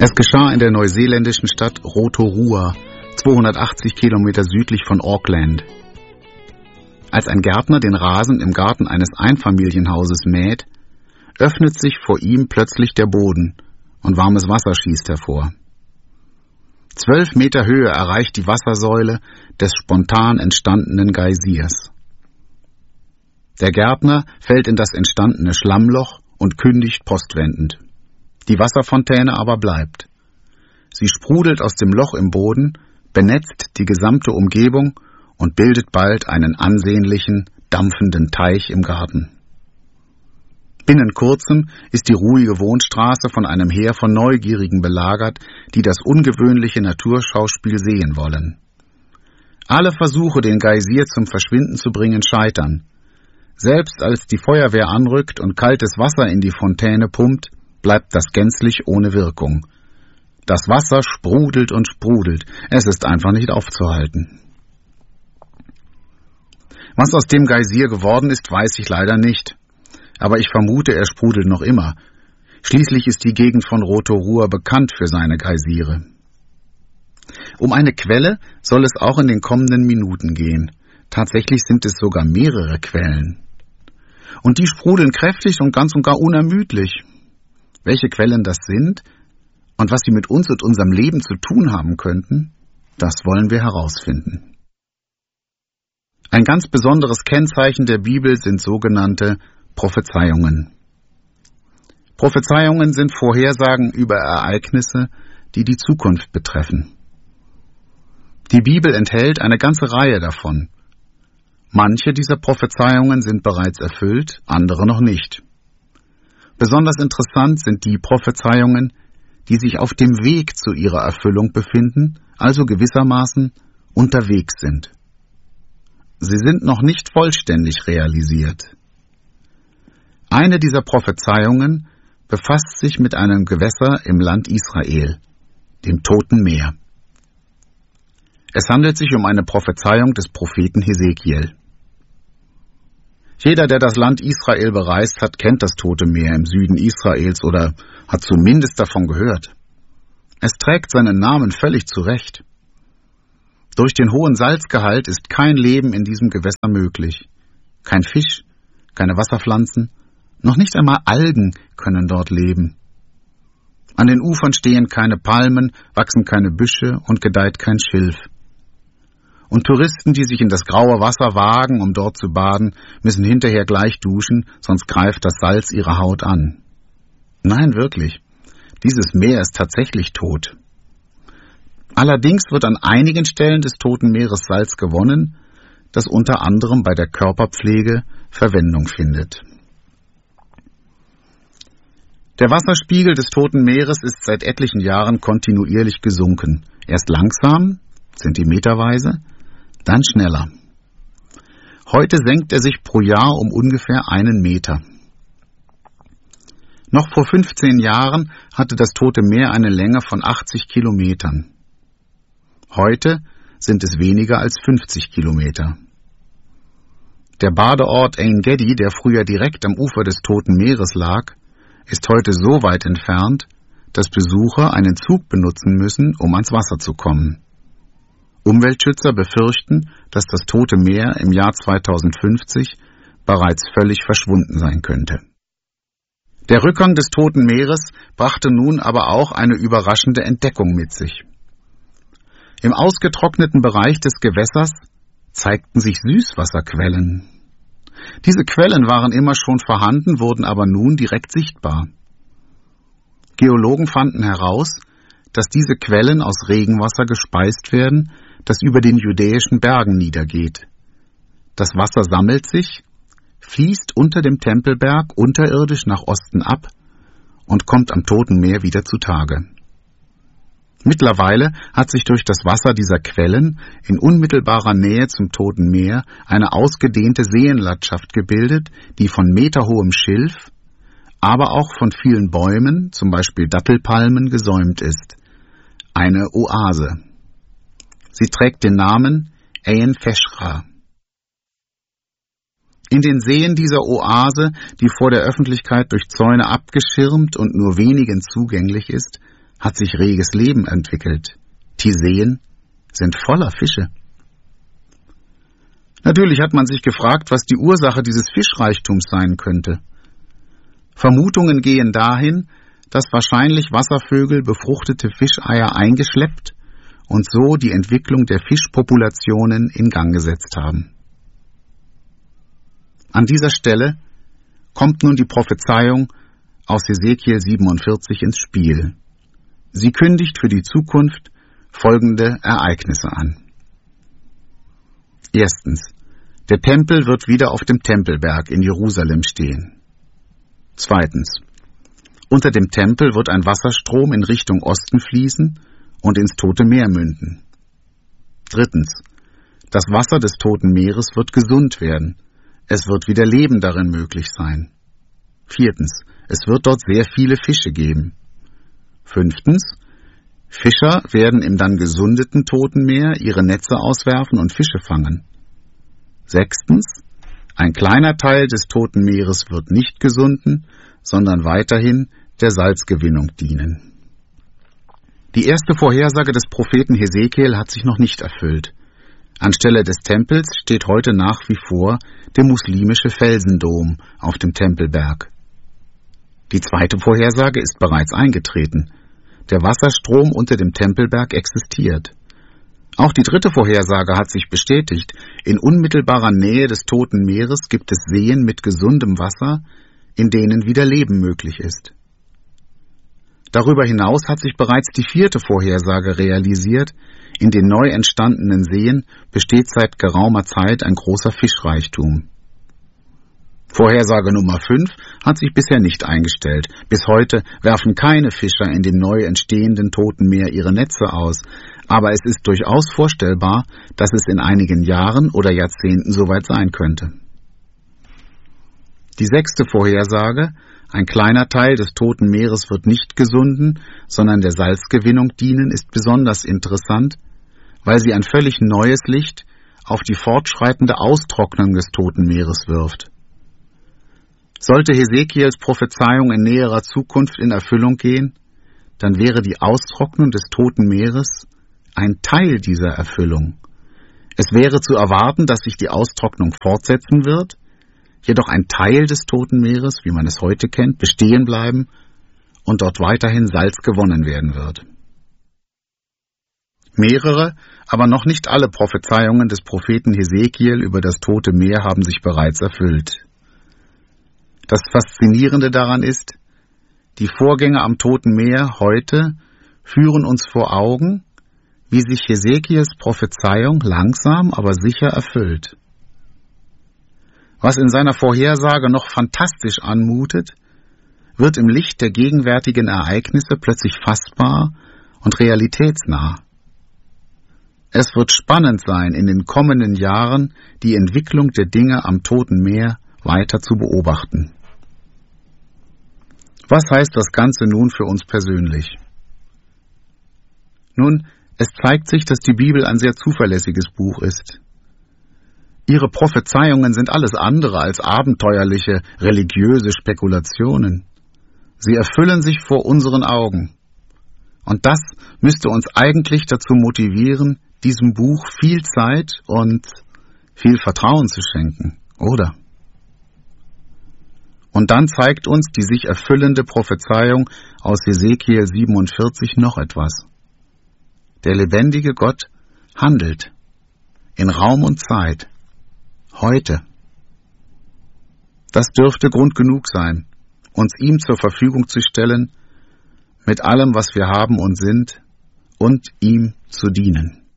Das geschah in der neuseeländischen Stadt Rotorua, 280 Kilometer südlich von Auckland. Als ein Gärtner den Rasen im Garten eines Einfamilienhauses mäht, öffnet sich vor ihm plötzlich der Boden und warmes Wasser schießt hervor. 12 Meter Höhe erreicht die Wassersäule des spontan entstandenen Geysirs. Der Gärtner fällt in das entstandene Schlammloch und kündigt postwendend. Die Wasserfontäne aber bleibt. Sie sprudelt aus dem Loch im Boden, benetzt die gesamte Umgebung und bildet bald einen ansehnlichen, dampfenden Teich im Garten. Binnen kurzem ist die ruhige Wohnstraße von einem Heer von Neugierigen belagert, die das ungewöhnliche Naturschauspiel sehen wollen. Alle Versuche, den Geysir zum Verschwinden zu bringen, scheitern. Selbst als die Feuerwehr anrückt und kaltes Wasser in die Fontäne pumpt, bleibt das gänzlich ohne Wirkung. Das Wasser sprudelt und sprudelt, es ist einfach nicht aufzuhalten. Was aus dem Geysir geworden ist, weiß ich leider nicht. Aber ich vermute, er sprudelt noch immer. Schließlich ist die Gegend von Rotorua bekannt für seine Geysire. Um eine Quelle soll es auch in den kommenden Minuten gehen. Tatsächlich sind es sogar mehrere Quellen. Und die sprudeln kräftig und ganz und gar unermüdlich. Welche Quellen das sind und was sie mit uns und unserem Leben zu tun haben könnten, das wollen wir herausfinden. Ein ganz besonderes Kennzeichen der Bibel sind sogenannte Prophezeiungen. Prophezeiungen sind Vorhersagen über Ereignisse, die die Zukunft betreffen. Die Bibel enthält eine ganze Reihe davon. Manche dieser Prophezeiungen sind bereits erfüllt, andere noch nicht. Besonders interessant sind die Prophezeiungen, die sich auf dem Weg zu ihrer Erfüllung befinden, also gewissermaßen unterwegs sind. Sie sind noch nicht vollständig realisiert. Eine dieser Prophezeiungen befasst sich mit einem Gewässer im Land Israel, dem Toten Meer. Es handelt sich um eine Prophezeiung des Propheten Hesekiel. Jeder, der das Land Israel bereist hat, kennt das Tote Meer im Süden Israels oder hat zumindest davon gehört. Es trägt seinen Namen völlig zu Recht. Durch den hohen Salzgehalt ist kein Leben in diesem Gewässer möglich. Kein Fisch, keine Wasserpflanzen, noch nicht einmal Algen können dort leben. An den Ufern stehen keine Palmen, wachsen keine Büsche und gedeiht kein Schilf. Und Touristen, die sich in das graue Wasser wagen, um dort zu baden, müssen hinterher gleich duschen, sonst greift das Salz ihre Haut an. Nein, wirklich. Dieses Meer ist tatsächlich tot. Allerdings wird an einigen Stellen des Toten Meeres Salz gewonnen, das unter anderem bei der Körperpflege Verwendung findet. Der Wasserspiegel des Toten Meeres ist seit etlichen Jahren kontinuierlich gesunken. Erst langsam, zentimeterweise, dann schneller. Heute senkt er sich pro Jahr um ungefähr 1 Meter. Noch vor 15 Jahren hatte das Tote Meer eine Länge von 80 Kilometern. Heute sind es weniger als 50 Kilometer. Der Badeort Ein-Gedi, der früher direkt am Ufer des Toten Meeres lag, ist heute so weit entfernt, dass Besucher einen Zug benutzen müssen, um ans Wasser zu kommen. Umweltschützer befürchten, dass das Tote Meer im Jahr 2050 bereits völlig verschwunden sein könnte. Der Rückgang des Toten Meeres brachte nun aber auch eine überraschende Entdeckung mit sich. Im ausgetrockneten Bereich des Gewässers zeigten sich Süßwasserquellen. Diese Quellen waren immer schon vorhanden, wurden aber nun direkt sichtbar. Geologen fanden heraus, dass diese Quellen aus Regenwasser gespeist werden, das über den judäischen Bergen niedergeht. Das Wasser sammelt sich, fließt unter dem Tempelberg unterirdisch nach Osten ab und kommt am Toten Meer wieder zutage. Mittlerweile hat sich durch das Wasser dieser Quellen in unmittelbarer Nähe zum Toten Meer eine ausgedehnte Seenlandschaft gebildet, die von meterhohem Schilf, aber auch von vielen Bäumen, zum Beispiel Dattelpalmen, gesäumt ist. Eine Oase. Sie trägt den Namen Ain Feshra. In den Seen dieser Oase, die vor der Öffentlichkeit durch Zäune abgeschirmt und nur wenigen zugänglich ist, hat sich reges Leben entwickelt. Die Seen sind voller Fische. Natürlich hat man sich gefragt, was die Ursache dieses Fischreichtums sein könnte. Vermutungen gehen dahin, dass wahrscheinlich Wasservögel befruchtete Fischeier eingeschleppt und so die Entwicklung der Fischpopulationen in Gang gesetzt haben. An dieser Stelle kommt nun die Prophezeiung aus Hesekiel 47 ins Spiel. Sie kündigt für die Zukunft folgende Ereignisse an. Erstens. Der Tempel wird wieder auf dem Tempelberg in Jerusalem stehen. Zweitens. Unter dem Tempel wird ein Wasserstrom in Richtung Osten fließen und ins Tote Meer münden. Drittens. Das Wasser des Toten Meeres wird gesund werden. Es wird wieder Leben darin möglich sein. Viertens. Es wird dort sehr viele Fische geben. Fünftens. Fischer werden im dann gesundeten Toten Meer ihre Netze auswerfen und Fische fangen. Sechstens. Ein kleiner Teil des Toten Meeres wird nicht gesunden, sondern weiterhin der Salzgewinnung dienen. Die erste Vorhersage des Propheten Hesekiel hat sich noch nicht erfüllt. Anstelle des Tempels steht heute nach wie vor der muslimische Felsendom auf dem Tempelberg. Die zweite Vorhersage ist bereits eingetreten. Der Wasserstrom unter dem Tempelberg existiert. Auch die dritte Vorhersage hat sich bestätigt. In unmittelbarer Nähe des Toten Meeres gibt es Seen mit gesundem Wasser, in denen wieder Leben möglich ist. Darüber hinaus hat sich bereits die vierte Vorhersage realisiert. In den neu entstandenen Seen besteht seit geraumer Zeit ein großer Fischreichtum. Vorhersage Nummer 5 hat sich bisher nicht eingestellt. Bis heute werfen keine Fischer in dem neu entstehenden Toten Meer ihre Netze aus. Aber es ist durchaus vorstellbar, dass es in einigen Jahren oder Jahrzehnten soweit sein könnte. Die sechste Vorhersage, ein kleiner Teil des Toten Meeres wird nicht gesunden, sondern der Salzgewinnung dienen, ist besonders interessant, weil sie ein völlig neues Licht auf die fortschreitende Austrocknung des Toten Meeres wirft. Sollte Hesekiels Prophezeiung in näherer Zukunft in Erfüllung gehen, dann wäre die Austrocknung des Toten Meeres ein Teil dieser Erfüllung. Es wäre zu erwarten, dass sich die Austrocknung fortsetzen wird, jedoch ein Teil des Toten Meeres, wie man es heute kennt, bestehen bleiben und dort weiterhin Salz gewonnen werden wird. Mehrere, aber noch nicht alle Prophezeiungen des Propheten Hesekiel über das Tote Meer haben sich bereits erfüllt. Das Faszinierende daran ist, die Vorgänge am Toten Meer heute führen uns vor Augen, wie sich Hesekiels Prophezeiung langsam, aber sicher erfüllt. Was in seiner Vorhersage noch fantastisch anmutet, wird im Licht der gegenwärtigen Ereignisse plötzlich fassbar und realitätsnah. Es wird spannend sein, in den kommenden Jahren die Entwicklung der Dinge am Toten Meer weiter zu beobachten. Was heißt das Ganze nun für uns persönlich? Nun, es zeigt sich, dass die Bibel ein sehr zuverlässiges Buch ist. Ihre Prophezeiungen sind alles andere als abenteuerliche, religiöse Spekulationen. Sie erfüllen sich vor unseren Augen. Und das müsste uns eigentlich dazu motivieren, diesem Buch viel Zeit und viel Vertrauen zu schenken, oder? Und dann zeigt uns die sich erfüllende Prophezeiung aus Hesekiel 47 noch etwas. Der lebendige Gott handelt in Raum und Zeit, heute. Das dürfte Grund genug sein, uns ihm zur Verfügung zu stellen, mit allem, was wir haben und sind, und ihm zu dienen.